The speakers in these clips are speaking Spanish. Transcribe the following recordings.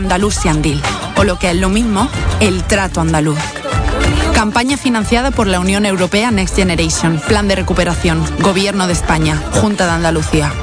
Andalusian Deal, o lo que es lo mismo, el trato andaluz. Campaña financiada por la Unión Europea Next Generation, Plan de Recuperación, Gobierno de España, Junta de Andalucía.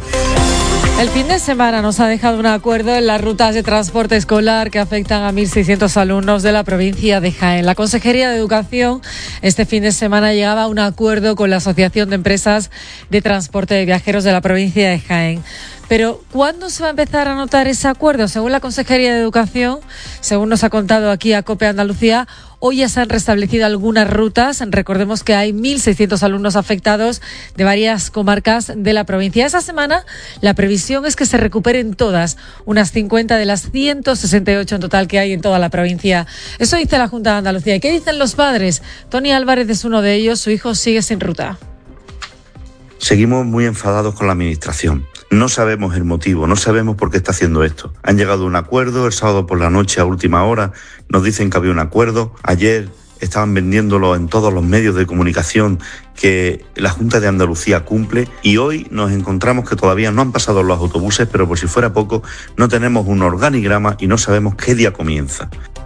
El fin de semana nos ha dejado un acuerdo en las rutas de transporte escolar que afectan a 1.600 alumnos de la provincia de Jaén. La Consejería de Educación este fin de semana llegaba a un acuerdo con la Asociación de Empresas de Transporte de Viajeros de la provincia de Jaén. Pero, ¿cuándo se va a empezar a notar ese acuerdo? Según la Consejería de Educación, según nos ha contado aquí a COPE Andalucía, hoy ya se han restablecido algunas rutas. Recordemos que hay 1.600 alumnos afectados de varias comarcas de la provincia. Esa semana la previsión es que se recuperen todas, unas 50 de las 168 en total que hay en toda la provincia. Eso dice la Junta de Andalucía. ¿Y qué dicen los padres? Tony Álvarez es uno de ellos. Su hijo sigue sin ruta. Seguimos muy enfadados con la Administración. No sabemos el motivo, no sabemos por qué está haciendo esto. Han llegado a un acuerdo, el sábado por la noche a última hora nos dicen que había un acuerdo. Ayer estaban vendiéndolo en todos los medios de comunicación que la Junta de Andalucía cumple, y hoy nos encontramos que todavía no han pasado los autobuses, pero por si fuera poco, no tenemos un organigrama y no sabemos qué día comienza.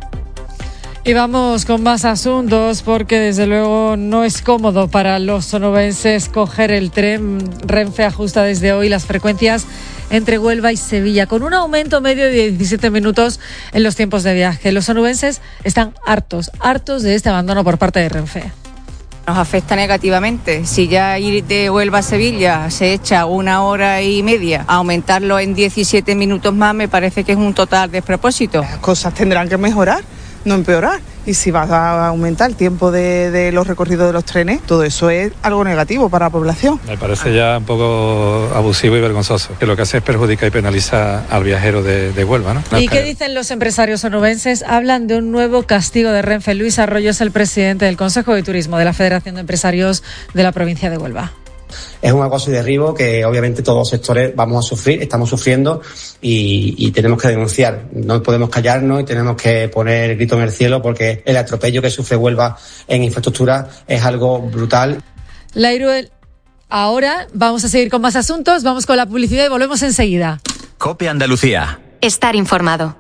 Y vamos con más asuntos, porque desde luego no es cómodo para los onubenses coger el tren. Renfe ajusta desde hoy las frecuencias entre Huelva y Sevilla, con un aumento medio de 17 minutos en los tiempos de viaje. Los onubenses están hartos de este abandono por parte de Renfe. Nos afecta negativamente. Si ya ir de Huelva a Sevilla se echa 1 hora y media, aumentarlo en 17 minutos más me parece que es un total despropósito. Las cosas tendrán que mejorar, no empeorar. Y si va a aumentar el tiempo de los recorridos de los trenes, todo eso es algo negativo para la población. Me parece ya un poco abusivo y vergonzoso, que lo que hace es perjudicar y penaliza al viajero de Huelva, ¿no? ¿Y qué dicen los empresarios onubenses? Hablan de un nuevo castigo de Renfe. Luis Arroyo es el presidente del Consejo de Turismo de la Federación de Empresarios de la provincia de Huelva. Es un acoso y derribo que obviamente todos los sectores vamos a sufrir, estamos sufriendo y tenemos que denunciar. No podemos callarnos y tenemos que poner el grito en el cielo, porque el atropello que sufre Huelva en infraestructura es algo brutal. La Iruel, ahora vamos a seguir con más asuntos, vamos con la publicidad y volvemos enseguida. COPE Andalucía. Estar informado.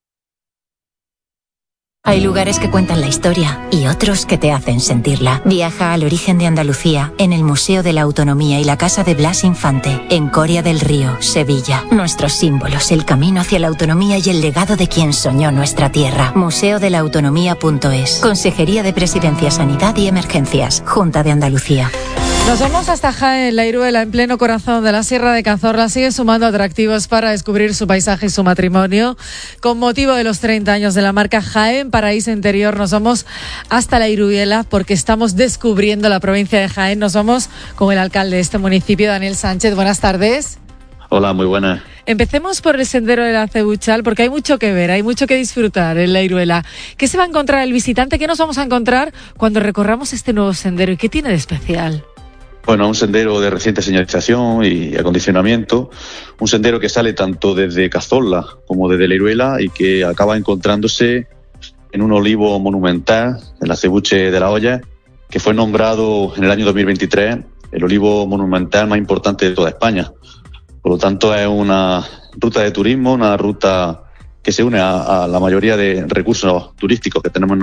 Hay lugares que cuentan la historia y otros que te hacen sentirla. Viaja al origen de Andalucía en el Museo de la Autonomía y la Casa de Blas Infante, en Coria del Río, Sevilla. Nuestros símbolos, el camino hacia la autonomía y el legado de quien soñó nuestra tierra. museodelaautonomía.es. Consejería de Presidencia, Sanidad y Emergencias. Junta de Andalucía. Nos vamos hasta Jaén. La Iruela, en pleno corazón de la Sierra de Cazorla, sigue sumando atractivos para descubrir su paisaje y su patrimonio. Con motivo de los 30 años de la marca Jaén Paraíso Interior, nos vamos hasta la Iruela porque estamos descubriendo la provincia de Jaén. Nos vamos con el alcalde de este municipio, Daniel Sánchez. Buenas tardes. Hola, muy buenas. Empecemos por el sendero de la Cebuchal, porque hay mucho que ver, hay mucho que disfrutar en la Iruela. ¿Qué se va a encontrar el visitante? ¿Qué nos vamos a encontrar cuando recorramos este nuevo sendero y qué tiene de especial? Bueno, un sendero de reciente señalización y acondicionamiento, un sendero que sale tanto desde Cazorla como desde la Iruela y que acaba encontrándose en un olivo monumental, en la Cebuche de la Hoya, que fue nombrado en el año 2023 el olivo monumental más importante de toda España. Por lo tanto, es una ruta de turismo, una ruta que se une a la mayoría de recursos turísticos que tenemos en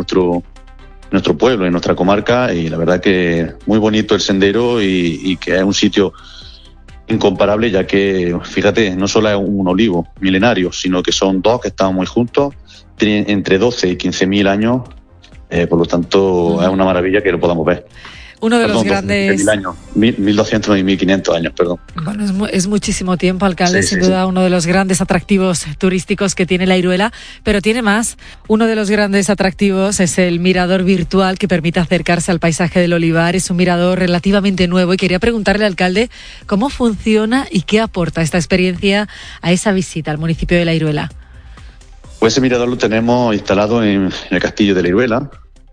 nuestro pueblo, en nuestra comarca, y la verdad que muy bonito el sendero y que es un sitio incomparable, ya que, fíjate, no solo es un olivo milenario, sino que son dos que están muy juntos, tienen entre 12 y 15.000 años, por lo tanto es una maravilla que lo podamos ver. Uno de los grandes... 1.200 años, 1.200 y 1.500 años, perdón. Bueno, es muchísimo tiempo, alcalde, sin duda uno de los grandes atractivos turísticos que tiene la Iruela, pero tiene más. Uno de los grandes atractivos es el mirador virtual que permite acercarse al paisaje del olivar. Es un mirador relativamente nuevo y quería preguntarle al alcalde cómo funciona y qué aporta esta experiencia a esa visita al municipio de la Iruela. Pues ese mirador lo tenemos instalado en el castillo de la Iruela,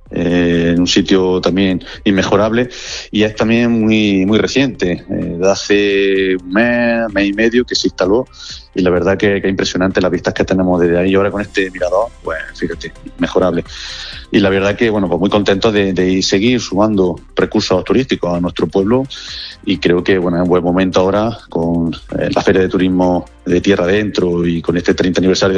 en un sitio también inmejorable, y es también muy reciente, de hace un mes y medio que se instaló, y la verdad que es impresionante las vistas que tenemos desde ahí. Y ahora con este mirador, pues fíjate, mejorable. Y la verdad que, bueno, pues muy contento de seguir sumando recursos turísticos a nuestro pueblo, y creo que, bueno, es un buen momento ahora con la Feria de Turismo de Tierra Adentro y con este 30 aniversario